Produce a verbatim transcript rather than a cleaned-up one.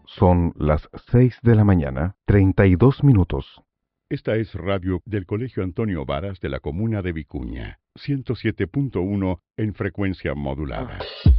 Son las seis de la mañana, treinta y dos minutos. Esta es radio del Colegio Antonio Varas de la comuna de Vicuña, ciento siete punto uno en frecuencia modulada.